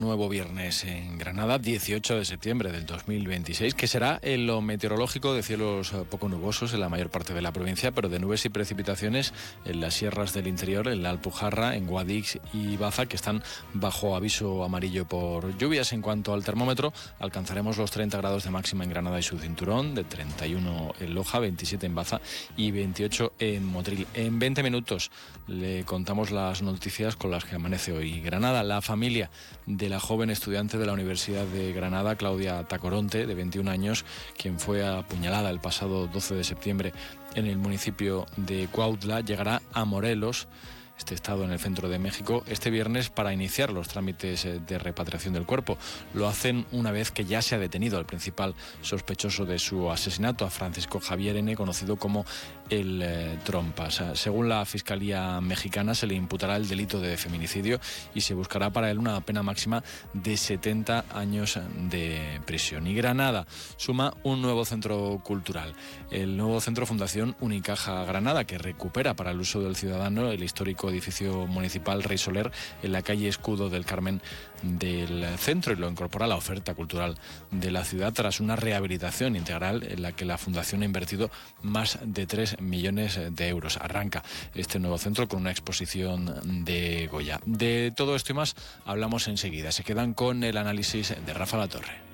Nuevo viernes en Granada, 18 de septiembre del 2026, que será en lo meteorológico de cielos poco nubosos en la mayor parte de la provincia, pero de nubes y precipitaciones en las sierras del interior, en la Alpujarra, en Guadix y Baza, que están bajo aviso amarillo por lluvias. En cuanto al termómetro, alcanzaremos los 30 grados de máxima en Granada y su cinturón, de 31 en Loja, 27 en Baza y 28 en Motril. En 20 minutos le contamos las noticias con las que amanece hoy Granada. La familia de la joven estudiante de la Universidad de Granada, Claudia Tacoronte, de 21 años, quien fue apuñalada el pasado 12 de septiembre en el municipio de Cuautla, llegará a Morelos, este estado en el centro de México, este viernes para iniciar los trámites de repatriación del cuerpo. Lo hacen una vez que ya se ha detenido al principal sospechoso de su asesinato, a Francisco Javier N., conocido como el Trompas. Según la Fiscalía mexicana, se le imputará el delito de feminicidio y se buscará para él una pena máxima de 70 años de prisión. Y Granada suma un nuevo centro cultural, el nuevo centro Fundación Unicaja Granada, que recupera para el uso del ciudadano el histórico edificio municipal Rey Soler en la calle Escudo del Carmen del centro, y lo incorpora a la oferta cultural de la ciudad tras una rehabilitación integral en la que la Fundación ha invertido más de 3 millones de euros. Arranca este nuevo centro con una exposición de Goya. De todo esto y más hablamos enseguida. Se quedan con el análisis de Rafa Latorre.